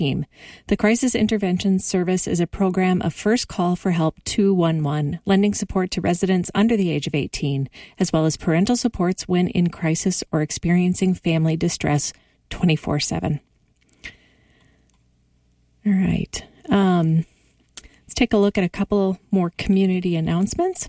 team. The Crisis Intervention Service is a program of First Call for Help 211, lending support to residents under the age of 18, as well as parental supports when in crisis or experiencing family distress 24/7. All right. Let's take a look at a couple more community announcements.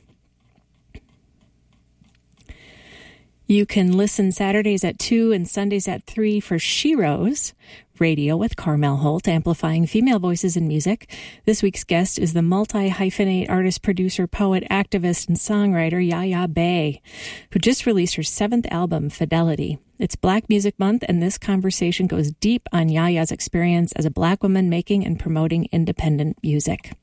You can listen Saturdays at 2 and Sundays at 3 for She Rose Radio with Carmel Holt, amplifying female voices in music. This week's guest is the multi-hyphenate artist, producer, poet, activist, and songwriter Yaya Bay, who just released her 7th album, Fidelity. It's Black Music Month, and this conversation goes deep on Yaya's experience as a Black woman making and promoting independent music.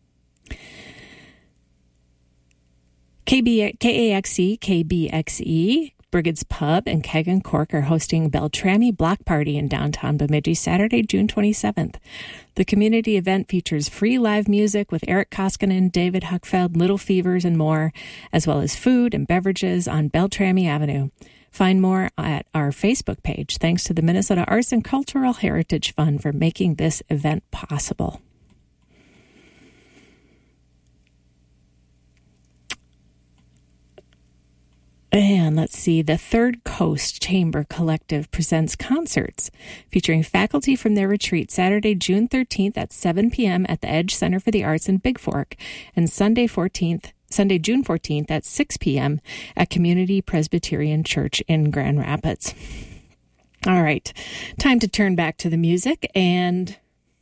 KAXE, KBXE, Brigid's Pub, and Keg and Cork are hosting Beltrami Block Party in downtown Bemidji Saturday, June 27th. The community event features free live music with Eric Koskinen, David Huckfeld, Little Fevers, and more, as well as food and beverages on Beltrami Avenue. Find more at our Facebook page. Thanks to the Minnesota Arts and Cultural Heritage Fund for making this event possible. And let's see, the Third Coast Chamber Collective presents concerts featuring faculty from their retreat Saturday, June 13th at 7 p.m. at the Edge Center for the Arts in Big Fork, and Sunday, June 14th at 6 p.m. at Community Presbyterian Church in Grand Rapids. All right, time to turn back to the music, and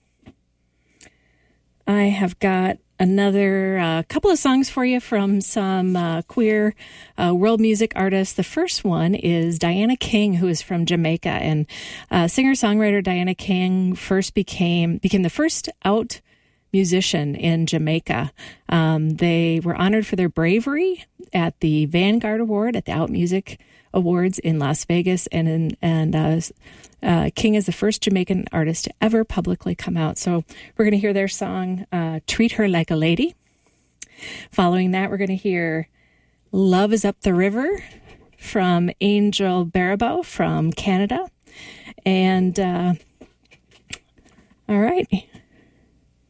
I have got another couple of songs for you from some queer world music artists. The first one is Diana King, who is from Jamaica, and singer-songwriter Diana King became the first out musician in Jamaica. They were honored for their bravery at the Vanguard Award at the Out Music Awards in Las Vegas, and King is the first Jamaican artist to ever publicly come out. So we're going to hear their song, Treat Her Like a Lady. Following that, we're going to hear Love is Up the River from Angel Baribeau from Canada. And all right,